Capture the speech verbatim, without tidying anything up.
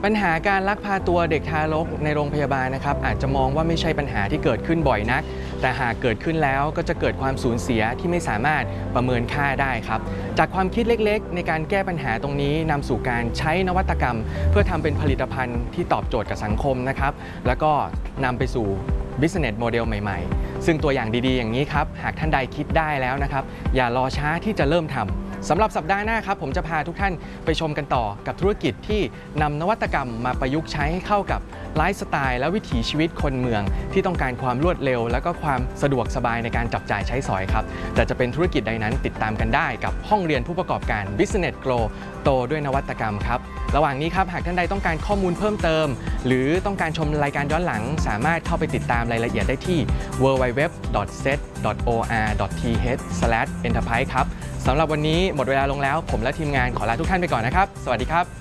ปัญหาการลักพาตัวเด็กทารกในโรงพยาบาลนะครับอาจจะมองว่าไม่ใช่ปัญหาที่เกิดขึ้นบ่อยนักแต่หากเกิดขึ้นแล้วก็จะเกิดความสูญเสียที่ไม่สามารถประเมินค่าได้ครับจากความคิดเล็กๆในการแก้ปัญหาตรงนี้นำสู่การใช้นวัตกรรมเพื่อทำเป็นผลิตภัณฑ์ที่ตอบโจทย์กับสังคมนะครับแล้วก็นำไปสู่ business model ใหม่ๆซึ่งตัวอย่างดีๆอย่างนี้ครับหากท่านใดคิดได้แล้วนะครับอย่ารอช้าที่จะเริ่มทำสำหรับสัปดาห์หน้าครับผมจะพาทุกท่านไปชมกันต่อกับธุรกิจที่นำนวัตกรรมมาประยุกต์ใช้ให้เข้ากับไลฟ์สไตล์และวิถีชีวิตคนเมืองที่ต้องการความรวดเร็วและก็ความสะดวกสบายในการจับจ่ายใช้สอยครับแต่จะเป็นธุรกิจใดนั้นติดตามกันได้กับห้องเรียนผู้ประกอบการ Business Grow โตด้วยนวัตกรรมครับระหว่างนี้ครับหากท่านใดต้องการข้อมูลเพิ่มเติมหรือต้องการชมรายการย้อนหลังสามารถเข้าไปติดตามรายละเอียดได้ที่ ดับเบิลยู ดับเบิลยู ดับเบิลยู ดอท เซต ดอท โอ อาร์ ดอท ที เอช สแลช เอ็นเตอร์ไพรส์ ครับสำหรับวันนี้หมดเวลาลงแล้วผมและทีมงานขอลาทุกท่านไปก่อนนะครับสวัสดีครับ